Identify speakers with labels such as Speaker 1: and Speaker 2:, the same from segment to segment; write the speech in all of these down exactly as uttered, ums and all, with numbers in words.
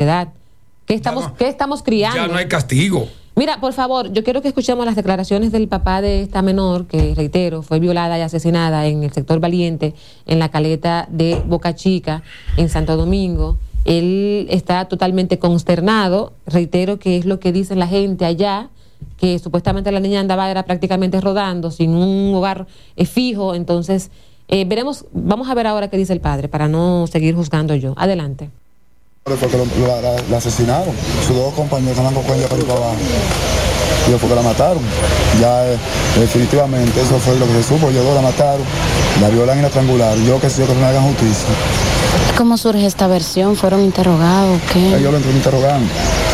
Speaker 1: sociedad. ¿Qué estamos,
Speaker 2: no,
Speaker 1: ¿qué estamos criando?
Speaker 2: Ya no hay castigo.
Speaker 1: Mira, por favor, yo quiero que escuchemos las declaraciones del papá de esta menor, que reitero, fue violada y asesinada en el sector Valiente, en la caleta de Boca Chica, en Santo Domingo. Él está totalmente consternado, reitero que es lo que dice la gente allá, que supuestamente la niña andaba era prácticamente rodando, sin un hogar eh, fijo. Entonces, eh, veremos, vamos a ver ahora qué dice el padre, para no seguir juzgando yo. Adelante.
Speaker 3: Porque lo, la, la, la asesinaron, sus dos compañeros andan con cuenta para ir para abajo. Y después que la mataron. Ya eh, definitivamente eso fue lo que se supo. Ellos dos la mataron, la violan y la triangularon. Yo que sé que no hagan justicia.
Speaker 4: ¿Cómo surge esta versión? ¿Fueron interrogados? ¿Qué?
Speaker 3: Ellos lo entró interrogando.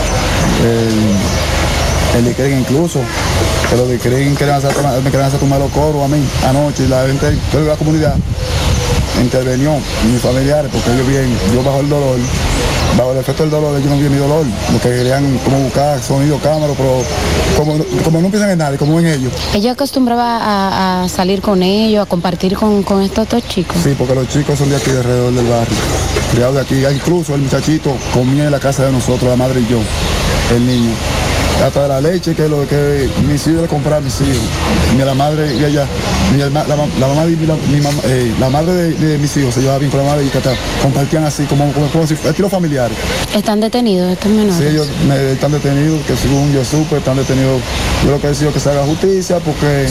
Speaker 3: El, el Dicren incluso, que los Dicren me querían hacer tomar los coros a mí anoche. Y la gente de la comunidad intervenió, mis familiares, porque ellos bien, yo bajo el dolor, bajo el efecto del dolor, ellos no vieron mi dolor, porque querían como buscar sonido, cámara, pero como, como no piensan en nadie, como en ellos.
Speaker 4: ¿Ella acostumbraba a, a salir con ellos, a compartir con, con estos dos chicos?
Speaker 3: Sí, porque los chicos son de aquí, de alrededor del barrio, criados de aquí, incluso el muchachito comía en la casa de nosotros, la madre y yo, el niño. Hasta de la leche que lo que mis hijos le compraban a mis hijos. Ni la madre y ella, ni el, la, la mamá y la, mi mamá, eh, la madre de, de mis hijos se llevaba bien con la madre y que hasta compartían así, como, como, como si estilo familiares.
Speaker 4: ¿Están detenidos estos menores?
Speaker 3: Sí, ellos me, están detenidos, que según yo supe, están detenidos. Yo lo que decido que se haga justicia, porque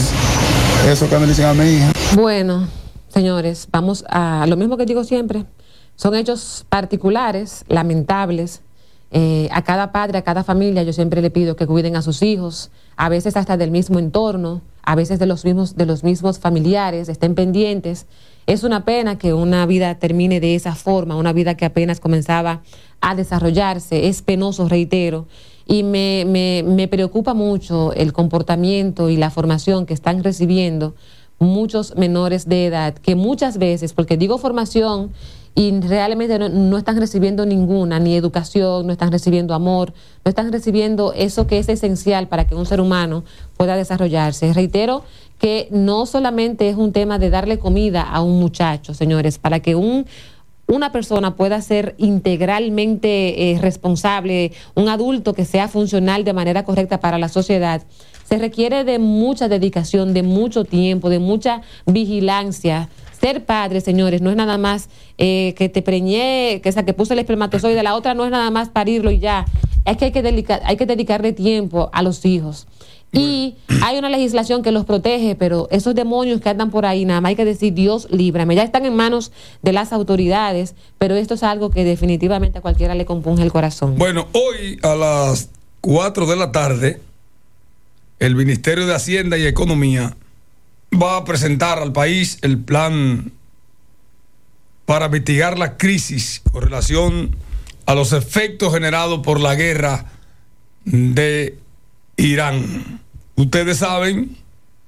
Speaker 3: eso que me dicen a mi hija.
Speaker 1: Bueno, señores, vamos a lo mismo que digo siempre. Son hechos particulares, lamentables. Eh, a cada padre, a cada familia, yo siempre le pido que cuiden a sus hijos, a veces hasta del mismo entorno, a veces de los mismos, de los mismos familiares, estén pendientes. Es una pena que una vida termine de esa forma, una vida que apenas comenzaba a desarrollarse. Es penoso, reitero, y me, me, me preocupa mucho el comportamiento y la formación que están recibiendo muchos menores de edad, que muchas veces, porque digo formación, y realmente no, no están recibiendo ninguna, ni educación, no están recibiendo amor, no están recibiendo eso que es esencial para que un ser humano pueda desarrollarse. Reitero que no solamente es un tema de darle comida a un muchacho, señores, para que un, una persona pueda ser integralmente eh, responsable, un adulto que sea funcional de manera correcta para la sociedad, se requiere de mucha dedicación, de mucho tiempo, de mucha vigilancia. Ser padre, señores, no es nada más eh, que te preñé, que, o sea, que puse el espermatozoide, la otra no es nada más parirlo y ya. Es que hay que, dedicar, hay que dedicarle tiempo a los hijos. Y hay una legislación que los protege, pero esos demonios que andan por ahí, nada más hay que decir, Dios líbrame. Ya están en manos de las autoridades, pero esto es algo que definitivamente a cualquiera le compunge el corazón.
Speaker 2: Bueno, hoy a las cuatro de la tarde, el Ministerio de Hacienda y Economía va a presentar al país el plan para mitigar la crisis con relación a los efectos generados por la guerra de Irán. Ustedes saben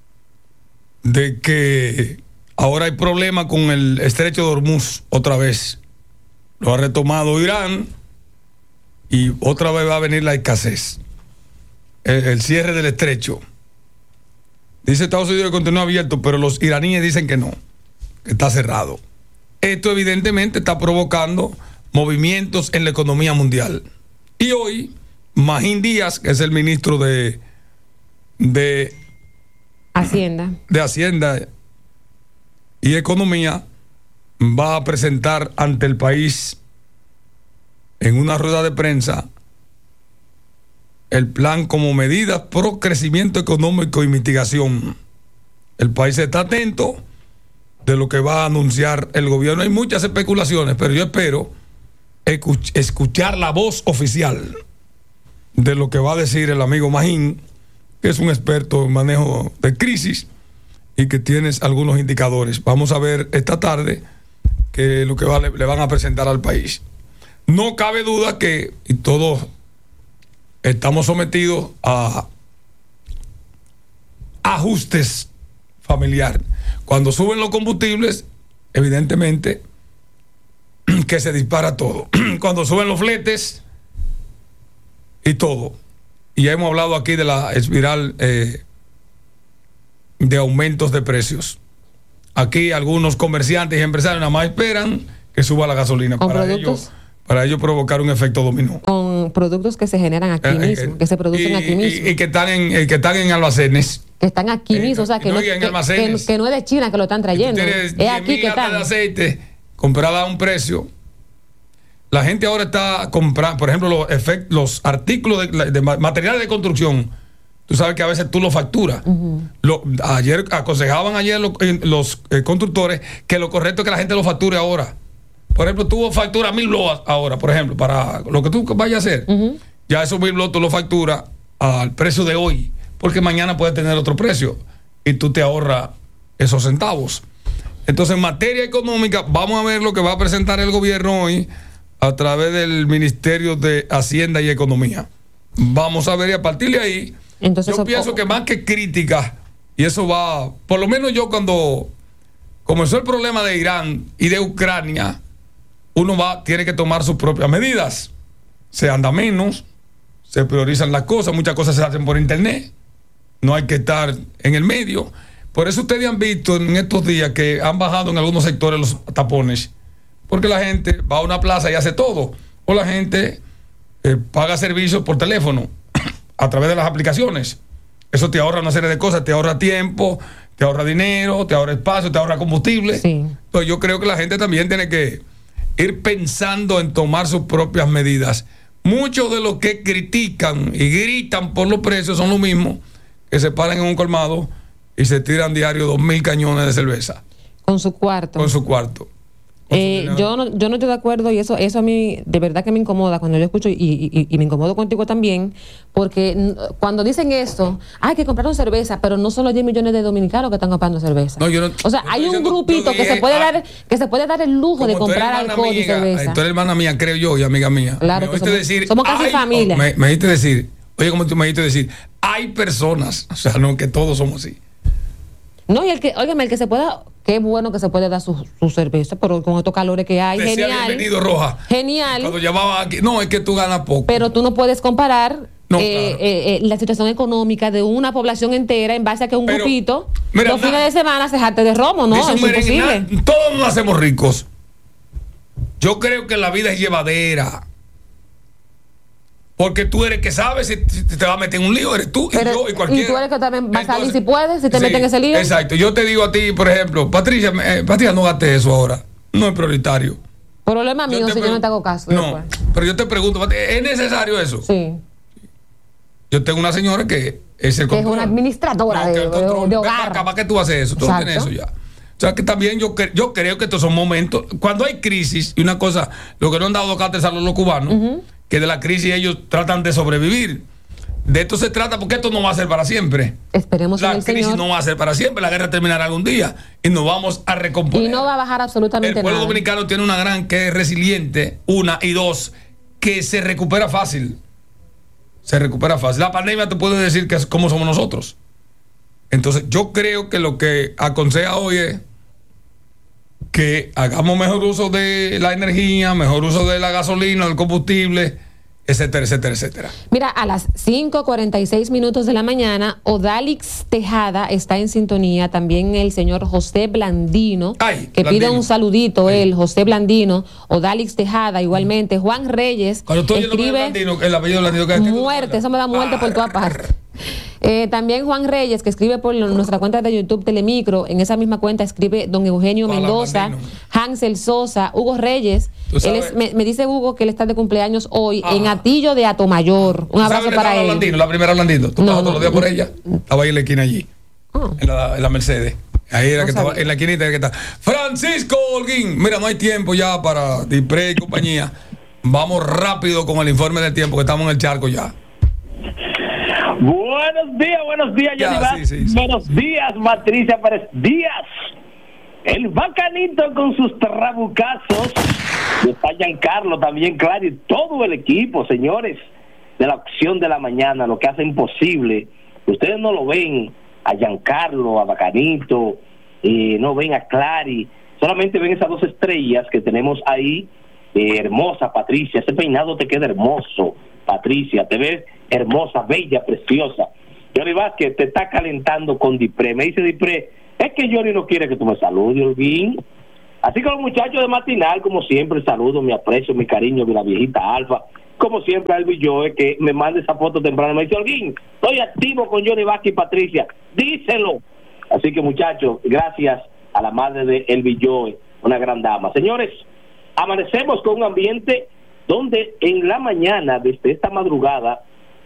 Speaker 2: de que ahora hay problema con el estrecho de Hormuz otra vez. Lo ha retomado Irán y otra vez va a venir la escasez. El, el cierre del estrecho. Dice Estados Unidos que continúa abierto, pero los iraníes dicen que no, que está cerrado. Esto evidentemente está provocando movimientos en la economía mundial. Y hoy, Magín Díaz, que es el ministro de, de
Speaker 1: Hacienda.
Speaker 2: de Hacienda y Economía, va a presentar ante el país en una rueda de prensa el plan como medida pro crecimiento económico y mitigación. El país está atento de lo que va a anunciar el gobierno. Hay muchas especulaciones, pero yo espero escuchar la voz oficial de lo que va a decir el amigo Magín, que es un experto en manejo de crisis y que tienes algunos indicadores. Vamos a ver esta tarde que lo que va, le, le van a presentar al país. No cabe duda que, y todos estamos sometidos a ajustes familiares. Cuando suben los combustibles, evidentemente que se dispara todo. Cuando suben los fletes y todo. Y ya hemos hablado aquí de la espiral eh, de aumentos de precios. Aquí algunos comerciantes y empresarios nada más esperan que suba la gasolina.
Speaker 1: Con
Speaker 2: para
Speaker 1: productos
Speaker 2: ellos, para ellos provocar un efecto dominó.
Speaker 1: Con productos que se generan aquí
Speaker 2: Eh,
Speaker 1: mismo,
Speaker 2: eh,
Speaker 1: que se producen
Speaker 2: y,
Speaker 1: aquí mismo.
Speaker 2: Y, y que están en, eh, que están en almacenes.
Speaker 1: Que están aquí
Speaker 2: Eh,
Speaker 1: mismo, o sea, que
Speaker 2: no,
Speaker 1: no,
Speaker 2: y en
Speaker 1: que,
Speaker 2: almacenes.
Speaker 1: que- que no es de China que lo están trayendo.
Speaker 2: Tienes
Speaker 1: Es
Speaker 2: diez
Speaker 1: aquí
Speaker 2: mil
Speaker 1: que
Speaker 2: latas
Speaker 1: están.
Speaker 2: de aceite comprada a un precio. La gente ahora está comprando, por ejemplo, los, efect, los artículos de, de materiales de construcción. Tú sabes que a veces tú lo facturas. Uh-huh. Lo, ayer aconsejaban ayer los, los eh, constructores que lo correcto es que la gente lo facture ahora. Por ejemplo, tú facturas mil blogs ahora, por ejemplo, para lo que tú vayas a hacer. Uh-huh. Ya esos mil blogs tú lo facturas al precio de hoy, porque mañana puede tener otro precio y tú te ahorras esos centavos. Entonces, en materia económica, vamos a ver lo que va a presentar el gobierno hoy a través del Ministerio de Hacienda y Economía. Vamos a ver, y a partir de ahí, entonces, yo pienso que más que crítica, y eso va, por lo menos yo cuando comenzó el problema de Irán y de Ucrania, uno va, tiene que tomar sus propias medidas. Se anda menos, se priorizan las cosas, muchas cosas se hacen por internet, no hay que estar en el medio. Por eso ustedes han visto en estos días que han bajado en algunos sectores los tapones, porque la gente va a una plaza y hace todo, o la gente eh, paga servicios por teléfono a través de las aplicaciones. Eso te ahorra una serie de cosas, te ahorra tiempo, te ahorra dinero, te ahorra espacio, te ahorra combustible. Sí. Entonces yo creo que la gente también tiene que ir pensando en tomar sus propias medidas. Muchos de los que critican y gritan por los precios son los mismos que se paran en un colmado y se tiran diario dos mil cañones de cerveza.
Speaker 1: Con su cuarto.
Speaker 2: Con su cuarto.
Speaker 1: Eh, yo no yo no estoy de acuerdo, y eso eso a mí de verdad que me incomoda cuando yo escucho, y, y, y me incomodo contigo también, porque cuando dicen esto, hay que comprar una cerveza, pero no son los diez millones de dominicanos que están comprando cerveza. No, yo no, o sea, no hay un diciendo, grupito dije, que se puede ah, dar que se puede dar el lujo de comprar alcohol amiga, y cerveza.
Speaker 2: Tú eres hermana mía, creo yo, y amiga mía.
Speaker 1: Claro,
Speaker 2: me
Speaker 1: que somos,
Speaker 2: decir,
Speaker 1: somos casi
Speaker 2: ay,
Speaker 1: familia.
Speaker 2: Oh, me, me dijiste decir, oye, como tú me dijiste decir, hay personas, o sea, no que todos somos así.
Speaker 1: No, y el que, óigame, el que se pueda, qué bueno que se puede dar su, su cerveza, pero con estos calores que hay,
Speaker 2: decía
Speaker 1: genial.
Speaker 2: Bienvenido, Roja.
Speaker 1: Genial.
Speaker 2: Cuando llamaba aquí, no, es que tú ganas poco.
Speaker 1: Pero tú no puedes comparar
Speaker 2: no,
Speaker 1: eh,
Speaker 2: claro.
Speaker 1: eh, eh, la situación económica de una población entera en base a que un pero, grupito
Speaker 2: mira,
Speaker 1: los fines de semana se jarte de romo, ¿no? Es imposible.
Speaker 2: Na, todos nos hacemos ricos. Yo creo que la vida es llevadera. Porque tú eres que sabes si, si te va a meter en un lío, eres tú
Speaker 1: pero,
Speaker 2: y yo y cualquiera.
Speaker 1: Y tú eres que también vas a salir si puedes, si te
Speaker 2: sí,
Speaker 1: meten en ese lío.
Speaker 2: Exacto. Yo te digo a ti, por ejemplo, Patricia, eh, Patricia, no gaste eso ahora. No es prioritario.
Speaker 1: Problema mío si yo no te hago caso.
Speaker 2: No, después. Pero yo te pregunto, ¿es necesario eso?
Speaker 1: Sí.
Speaker 2: Yo tengo una señora que es el
Speaker 1: que control. Es una administradora no, de, de, de hogar.
Speaker 2: ¿Para qué tú haces eso? Tú no tienes eso ya. O sea que también yo, yo creo que estos son momentos, cuando hay crisis, y una cosa, lo que no han dado cátedra a los cubanos, uh-huh. que de la crisis ellos tratan de sobrevivir. De esto se trata, porque esto no va a ser para siempre.
Speaker 1: Esperemos
Speaker 2: la
Speaker 1: en el
Speaker 2: crisis
Speaker 1: Señor.
Speaker 2: No va a ser para siempre, la guerra terminará algún día y nos vamos a recomponer.
Speaker 1: Y no va a bajar absolutamente nada.
Speaker 2: El pueblo
Speaker 1: nada.
Speaker 2: dominicano tiene una gran que es resiliente, una y dos, que se recupera fácil. Se recupera fácil. La pandemia te puede decir que es como somos nosotros. Entonces yo creo que lo que aconseja hoy es que hagamos mejor uso de la energía, mejor uso de la gasolina, del combustible, etcétera, etcétera, etcétera.
Speaker 1: Mira, a las cinco cuarenta y seis minutos de la mañana, Odalix Tejada está en sintonía, también el señor José Blandino,
Speaker 2: Ay,
Speaker 1: que
Speaker 2: Blandino.
Speaker 1: pide un saludito,
Speaker 2: sí.
Speaker 1: él, José Blandino, Odalix Tejada, igualmente, Juan Reyes,
Speaker 2: cuando tú
Speaker 1: escribe
Speaker 2: Blandino, el apellido Blandino, que
Speaker 1: muerte, eso me da muerte ah, por toda parte. Eh, también Juan Reyes, que escribe por nuestra cuenta de YouTube Telemicro, en esa misma cuenta escribe don Eugenio Hola, Mendoza, Blandino. Hansel Sosa, Hugo Reyes. Él es, me, me dice Hugo que él está de cumpleaños hoy ah. en Atillo de Atomayor. Un abrazo para él.
Speaker 2: Blandino, la primera Blandino, tú
Speaker 1: no,
Speaker 2: no, todos los días
Speaker 1: no,
Speaker 2: por ella. Estaba ahí en la esquina allí, oh. en, la, en la Mercedes. Ahí era no que sabía. Estaba, en la esquinita que está. Francisco Holguín, mira, no hay tiempo ya para Dipre y compañía. Vamos rápido con el informe del tiempo, que estamos en el charco ya.
Speaker 5: Buenos días, buenos días,
Speaker 2: ya, sí, sí, sí,
Speaker 5: buenos
Speaker 2: sí.
Speaker 5: días, Patricia Pérez Díaz. El bacanito con sus trabucazos. Está Giancarlo también, claro, y todo el equipo, señores, de la opción de la mañana, lo que hace imposible. Ustedes no lo ven a Giancarlo, a Bacanito, eh, no ven a Clary, solamente ven esas dos estrellas que tenemos ahí. Eh, hermosa, Patricia, ese peinado te queda hermoso, Patricia, te ves hermosa, bella, preciosa. Johnny Vázquez te está calentando con Dipre. Me dice Dipre, es que Johnny no quiere que tú me saludes, Holguín. Así que los muchachos de Matinal, como siempre, saludo, mi aprecio, mi cariño, mi la viejita Alfa, como siempre a Elvis Joe, que me manda esa foto temprano, me dice, Holguín, estoy activo con Johnny Vázquez y Patricia, díselo. Así que muchachos, gracias a la madre de Elvis Joe, una gran dama. Señores, amanecemos con un ambiente donde en la mañana, desde esta madrugada,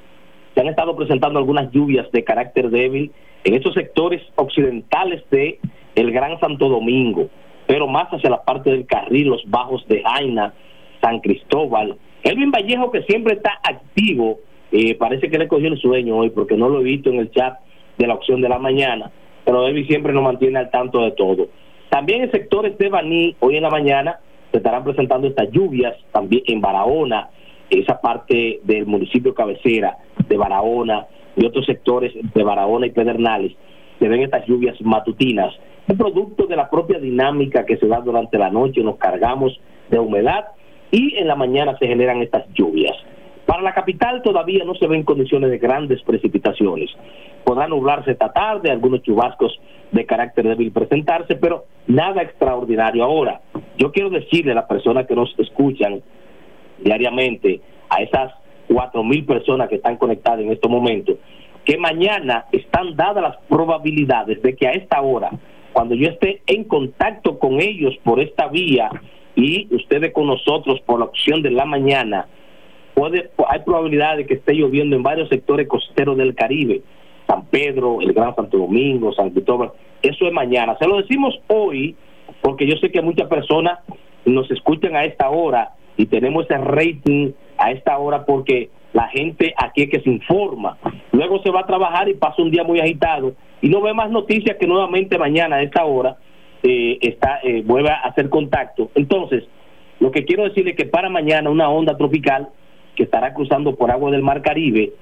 Speaker 5: se han estado presentando algunas lluvias de carácter débil en estos sectores occidentales de el Gran Santo Domingo, pero más hacia la parte del Carril, los bajos de Jaina, San Cristóbal. Elvin Vallejo, que siempre está activo, eh, parece que le cogió el sueño hoy porque no lo he visto en el chat de la opción de la mañana, pero Elvin siempre nos mantiene al tanto de todo. También en sectores de Baní, hoy en la mañana se estarán presentando estas lluvias, también en Barahona, esa parte del municipio cabecera de Barahona y otros sectores de Barahona y Pedernales, se ven estas lluvias matutinas, un producto de la propia dinámica que se da durante la noche, nos cargamos de humedad y en la mañana se generan estas lluvias. Para la capital todavía no se ven condiciones de grandes precipitaciones. Podrá nublarse esta tarde, algunos chubascos de carácter débil presentarse, pero nada extraordinario. Ahora, yo quiero decirle a las personas que nos escuchan diariamente, a esas cuatro mil personas que están conectadas en estos momentos, que mañana están dadas las probabilidades de que a esta hora, cuando yo esté en contacto con ellos por esta vía y ustedes con nosotros por la opción de la mañana, puede, hay probabilidad de que esté lloviendo en varios sectores costeros del Caribe, San Pedro, el Gran Santo Domingo, San Cristóbal. Eso es mañana. Se lo decimos hoy porque yo sé que muchas personas nos escuchan a esta hora y tenemos ese rating a esta hora porque la gente aquí es que se informa. Luego se va a trabajar y pasa un día muy agitado y no ve más noticias que nuevamente mañana a esta hora eh, está eh, vuelve a hacer contacto. Entonces, lo que quiero decir es que para mañana una onda tropical que estará cruzando por agua del Mar Caribe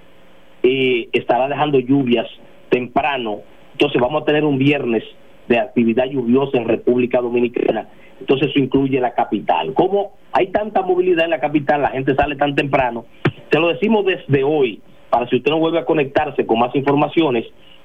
Speaker 5: eh, estará dejando lluvias temprano. Entonces vamos a tener un viernes de actividad lluviosa en República Dominicana. Entonces eso incluye la capital. Como hay tanta movilidad en la capital, la gente sale tan temprano, se lo decimos desde hoy, para si usted no vuelve a conectarse con más informaciones,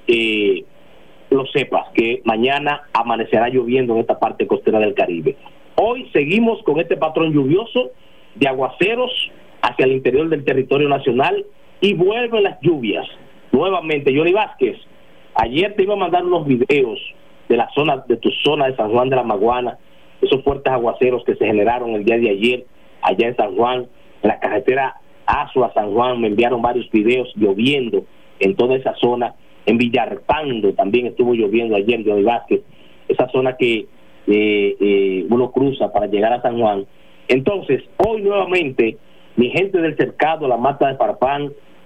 Speaker 5: eh, lo sepas, que mañana amanecerá lloviendo en esta parte costera del Caribe. Hoy seguimos con este patrón lluvioso de aguaceros hacia el interior del territorio nacional y vuelven las lluvias. Nuevamente, Johnny Vázquez, ayer te iba a mandar unos videos de la zona, de tu zona de San Juan de la Maguana, esos fuertes aguaceros que se generaron el día de ayer allá en San Juan, en la carretera Azua San Juan, me enviaron varios videos lloviendo en toda esa zona. En Villarpando también estuvo lloviendo ayer, Johnny Vázquez, esa zona que eh, eh, uno cruza para llegar a San Juan. Entonces, hoy nuevamente, mi gente del Cercado, la Mata de Farfán,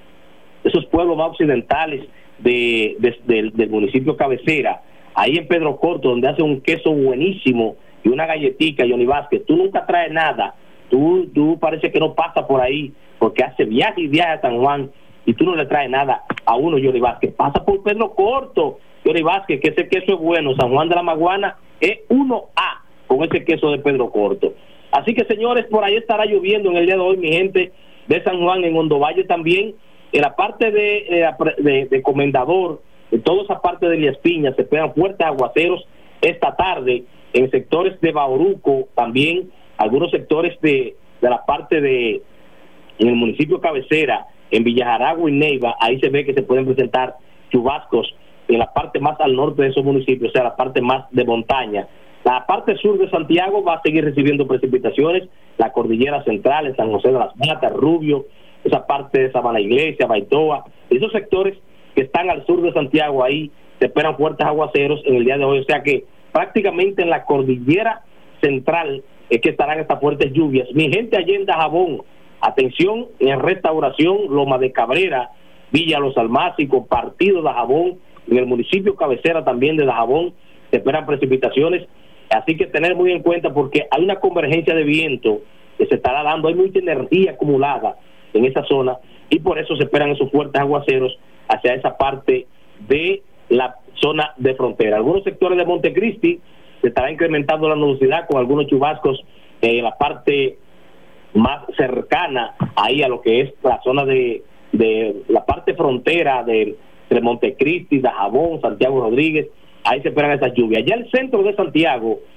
Speaker 5: esos pueblos más occidentales de, de, de, del municipio cabecera, ahí en Pedro Corto, donde hace un queso buenísimo y una galletica, Johnny Vázquez, tú nunca traes nada, tú, tú parece que no pasa por ahí, porque hace viaje y viaje a San Juan, y tú no le traes nada a uno, Johnny Vázquez. Pasa por Pedro Corto, Johnny Vázquez, que ese queso es bueno. San Juan de la Maguana es uno A con ese queso de Pedro Corto. Así que, señores, por ahí estará lloviendo en el día de hoy, mi gente de San Juan, en Hondo Valle también, en la parte de, de, de Comendador, en toda esa parte de Elías Piña, se esperan fuertes aguaceros esta tarde, en sectores de Bauruco, también algunos sectores de, de la parte de, en el municipio cabecera, en Villajaragua y Neiva, ahí se ve que se pueden presentar chubascos en la parte más al norte de esos municipios, o sea, la parte más de montaña. La parte sur de Santiago va a seguir recibiendo precipitaciones, la cordillera central, en San José de las Matas, Rubio, esa parte de Sabana Iglesia, Baitoa, esos sectores que están al sur de Santiago, ahí se esperan fuertes aguaceros en el día de hoy, o sea que prácticamente en la cordillera central es que estarán estas fuertes lluvias. Mi gente allá en Dajabón, atención, en Restauración, Loma de Cabrera, Villa Los Almácigos, Partido de Dajabón, en el municipio cabecera también de Dajabón, se esperan precipitaciones, así que tener muy en cuenta porque hay una convergencia de viento que se estará dando, hay mucha energía acumulada en esa zona y por eso se esperan esos fuertes aguaceros hacia esa parte de la zona de frontera. Algunos sectores de Montecristi se estará incrementando la nubosidad con algunos chubascos en la parte más cercana ahí a lo que es la zona de, de la parte frontera de, de Montecristi, Dajabón, Santiago Rodríguez, ahí se esperan esas lluvias. Ya el centro de Santiago,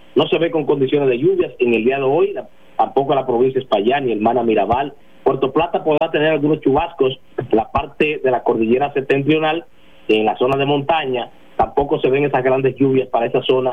Speaker 5: no se ve con condiciones de lluvias en el día de hoy, tampoco la provincia de Espaillá ni Hermana Mirabal. Puerto Plata podrá tener algunos chubascos en la parte de la cordillera septentrional, en la zona de montaña. Tampoco se ven esas grandes lluvias para esa zona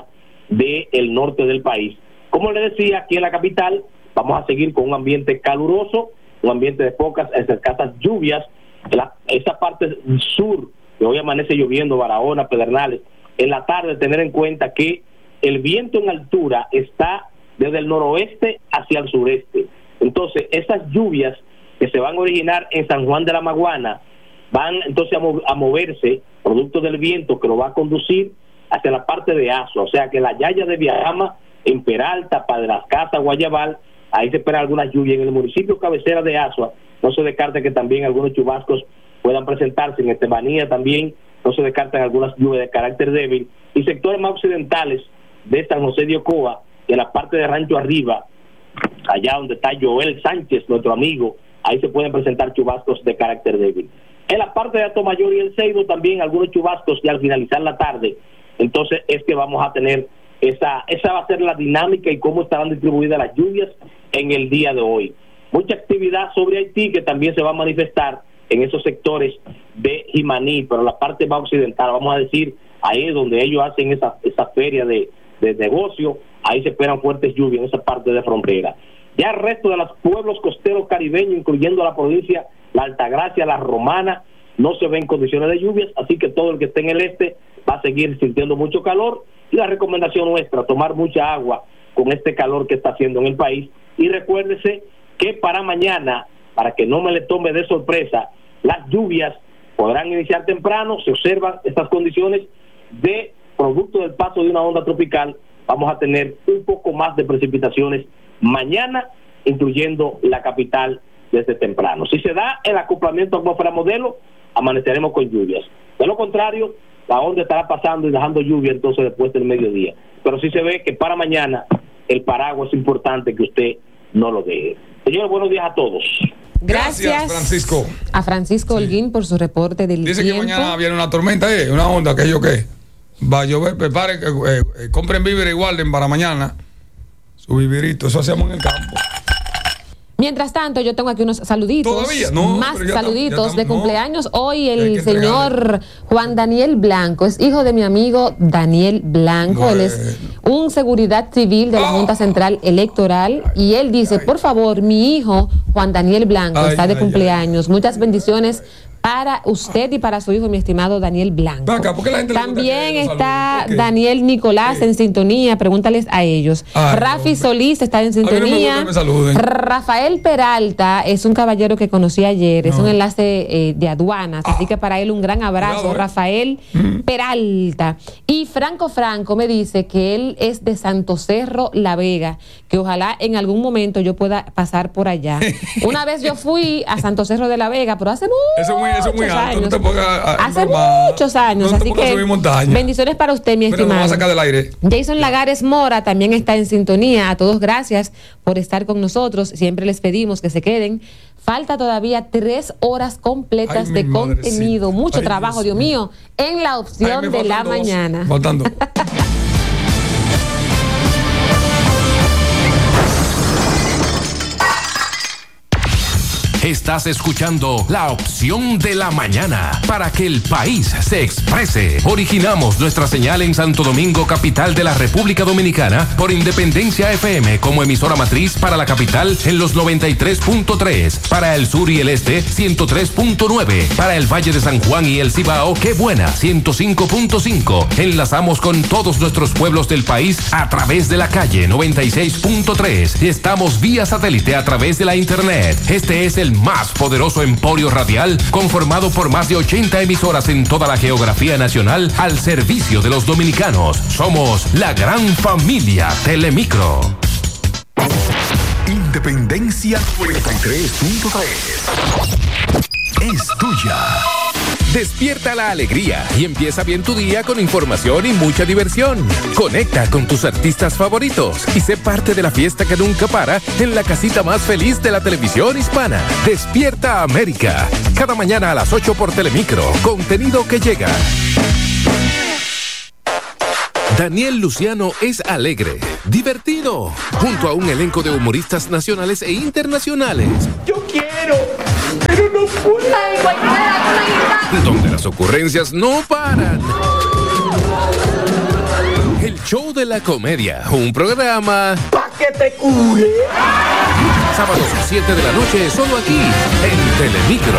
Speaker 5: del norte del país. Como le decía, aquí en la capital vamos a seguir con un ambiente caluroso, un ambiente de pocas, escasas lluvias. La, esa parte sur, que hoy amanece lloviendo, Barahona, Pedernales, en la tarde tener en cuenta que el viento en altura está desde el noroeste hacia el sureste. Entonces, esas lluvias que se van a originar en San Juan de la Maguana van entonces a, mov- a moverse, producto del viento que lo va a conducir hacia la parte de Azua, o sea que la Yaya de Viajama, en Peralta, Padre Las Casas, Guayabal, ahí se espera algunas lluvias. En el municipio cabecera de Azua, no se descarta que también algunos chubascos puedan presentarse. En Estebanía también no se descartan algunas lluvias de carácter débil. Y sectores más occidentales de San José de Ocoa, en la parte de Rancho Arriba, allá donde está Joel Sánchez, nuestro amigo, ahí se pueden presentar chubascos de carácter débil. En la parte de Atomayor y El Ceibo también algunos chubascos, y al finalizar la tarde, entonces es que vamos a tener esa, esa va a ser la dinámica y cómo estarán distribuidas las lluvias en el día de hoy. Mucha actividad sobre Haití que también se va a manifestar en esos sectores de Jimaní, pero la parte más occidental, vamos a decir, ahí es donde ellos hacen esa, esa feria de, de negocio, ahí se esperan fuertes lluvias en esa parte de frontera. Ya el resto de los pueblos costeros caribeños, incluyendo la provincia, la Altagracia, la Romana, no se ven condiciones de lluvias, así que todo el que esté en el este va a seguir sintiendo mucho calor. Y la recomendación nuestra, tomar mucha agua con este calor que está haciendo en el país. Y recuérdese que para mañana, para que no me le tome de sorpresa, las lluvias podrán iniciar temprano. Se observan estas condiciones de producto del paso de una onda tropical. Vamos a tener un poco más de precipitaciones mañana, incluyendo la capital desde temprano. Si se da el acoplamiento atmósfera modelo, amaneceremos con lluvias. De lo contrario, la onda estará pasando y dejando lluvia entonces después del mediodía. Pero sí se ve que para mañana el paraguas es importante que usted no lo deje. Señores, buenos días a todos.
Speaker 1: Gracias,
Speaker 2: Gracias, Francisco.
Speaker 1: A Francisco sí. Holguín por su reporte del
Speaker 2: Dice
Speaker 1: tiempo.
Speaker 2: que mañana viene una tormenta, eh, una onda, que yo qué. Va a llover, preparen, eh, eh, compren víveres y guarden para mañana su vivirito. Eso hacemos en el campo.
Speaker 1: Mientras tanto, yo tengo aquí unos saluditos.
Speaker 2: ¿Todavía? No,
Speaker 1: más
Speaker 2: pero ya
Speaker 1: saluditos
Speaker 2: tam- ya tam-
Speaker 1: de
Speaker 2: no.
Speaker 1: cumpleaños. Hoy
Speaker 2: Hay
Speaker 1: el
Speaker 2: que
Speaker 1: señor
Speaker 2: entregarle.
Speaker 1: Juan Daniel Blanco es hijo de mi amigo Daniel Blanco.
Speaker 2: Bueno.
Speaker 1: Él es un seguridad civil de la
Speaker 2: Ah.
Speaker 1: Junta Central Electoral. Y él dice, por favor, mi hijo Juan Daniel Blanco
Speaker 2: Ay,
Speaker 1: está de
Speaker 2: ay,
Speaker 1: cumpleaños. Muchas bendiciones para usted y para su hijo, mi estimado Daniel Blanco.
Speaker 2: Ven acá, ¿por qué la gente le gusta
Speaker 1: También
Speaker 2: que los
Speaker 1: está
Speaker 2: saluden? ¿Por qué?
Speaker 1: Daniel Nicolás
Speaker 2: ¿Qué?
Speaker 1: en sintonía. Pregúntales a ellos.
Speaker 2: Ay,
Speaker 1: Rafi
Speaker 2: hombre.
Speaker 1: Solís está en
Speaker 2: A mí no me gusta
Speaker 1: sintonía.
Speaker 2: que me saluden.
Speaker 1: Rafael Peralta es un caballero que conocí ayer, es
Speaker 2: No.
Speaker 1: un enlace eh, de aduanas,
Speaker 2: Ah.
Speaker 1: así que para él un gran abrazo,
Speaker 2: Cuidado, eh.
Speaker 1: Rafael
Speaker 2: Mm.
Speaker 1: Peralta. Y Franco Franco me dice que él es de Santo Cerro La Vega, que ojalá en algún momento yo pueda pasar por allá. Una vez yo fui a Santo Cerro de La Vega, pero hace muchos
Speaker 2: Eso es muy, eso es muy alto.
Speaker 1: años.
Speaker 2: No te pongas a-
Speaker 1: Hace
Speaker 2: broma.
Speaker 1: muchos años,
Speaker 2: No te
Speaker 1: así
Speaker 2: pongas a
Speaker 1: que
Speaker 2: subir montaña.
Speaker 1: bendiciones para usted, mi
Speaker 2: Mira, nos
Speaker 1: estimado.
Speaker 2: va a sacar del aire.
Speaker 1: Jason Lagares Mora también está en sintonía. A todos gracias por estar con nosotros. Siempre les pedimos que se queden. Falta todavía tres horas completas
Speaker 2: Ay,
Speaker 1: de
Speaker 2: mi madrecita.
Speaker 1: contenido. Mucho
Speaker 2: Ay,
Speaker 1: trabajo,
Speaker 2: Dios
Speaker 1: Dios mío, en la
Speaker 2: Ay,
Speaker 1: opción
Speaker 2: me
Speaker 1: de la
Speaker 2: faltan dos.
Speaker 1: mañana.
Speaker 2: Faltan dos.
Speaker 6: Estás escuchando la opción de la mañana para que el país se exprese. Originamos nuestra señal en Santo Domingo, capital de la República Dominicana, por Independencia F M como emisora matriz para la capital en los noventa y tres punto tres, para el sur y el este ciento tres punto nueve, para el Valle de San Juan y el Cibao, qué buena, ciento cinco punto cinco. Enlazamos con todos nuestros pueblos del país a través de la calle noventa y seis punto tres y estamos vía satélite a través de la internet. Este es el más poderoso emporio radial conformado por más de ochenta emisoras en toda la geografía nacional al servicio de los dominicanos. Somos la gran familia Telemicro.
Speaker 7: Independencia noventa y tres punto tres es tuya.
Speaker 6: Despierta la alegría y empieza bien tu día con información y mucha diversión. Conecta con tus artistas favoritos y sé parte de la fiesta que nunca para en la casita más feliz de la televisión hispana. Despierta América. Cada mañana a las ocho por Telemicro. Contenido que llega. Daniel Luciano es alegre, divertido, junto a un elenco de humoristas nacionales e internacionales.
Speaker 8: Yo quiero, pero no puedo.
Speaker 6: Donde las ocurrencias no paran. El show de la comedia, un programa
Speaker 8: pa' que te cure.
Speaker 6: Sábados siete de la noche, solo aquí, en Telemicro.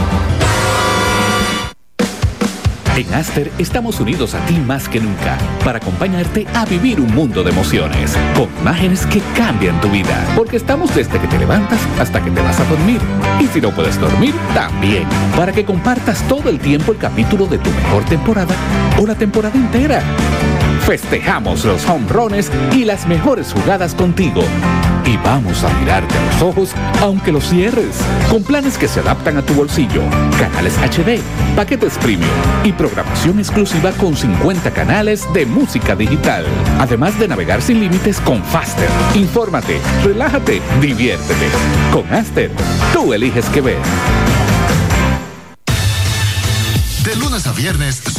Speaker 9: En Aster estamos unidos a ti más que nunca para acompañarte a vivir un mundo de emociones, con imágenes que cambian tu vida, porque estamos desde que te levantas hasta que te vas a dormir. Y si no puedes dormir, también, para que compartas todo el tiempo el capítulo de tu mejor temporada o la temporada entera. Festejamos los home runs y las mejores jugadas contigo. Y vamos a mirarte a los ojos aunque los cierres, con planes que se adaptan a tu bolsillo, canales H D, paquetes premium y programación exclusiva con cincuenta canales de música digital. Además de navegar sin límites con Faster. Infórmate, relájate, diviértete. Con Aster, tú eliges qué ver.
Speaker 7: De lunes a viernes.